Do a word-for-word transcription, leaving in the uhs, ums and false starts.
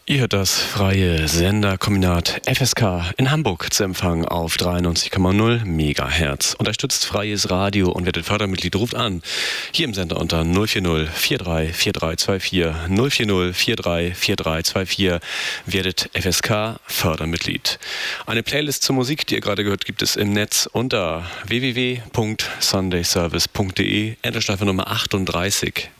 Ihr hört das freie Senderkombinat F S K in Hamburg zu empfangen auf dreiundneunzig Komma null Megahertz. Unterstützt freies Radio und werdet Fördermitglied, ruft an. Hier im Sender unter null vier null vier drei vier drei zwei vier null vier null vier drei vier drei zwei vier. Werdet F S K Fördermitglied. Eine Playlist zur Musik, die ihr gerade gehört, gibt es im Netz unter w w w punkt sundayservice punkt de, Enterschleife Nummer achtunddreißig.